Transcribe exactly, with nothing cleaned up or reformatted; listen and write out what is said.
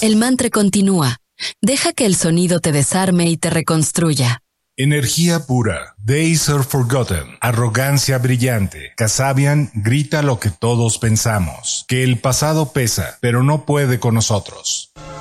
El mantra continúa. Deja que el sonido te desarme y te reconstruya. Energía pura. Days are forgotten. Arrogancia brillante. Kasabian grita lo que todos pensamos. Que el pasado pesa, pero no puede con nosotros.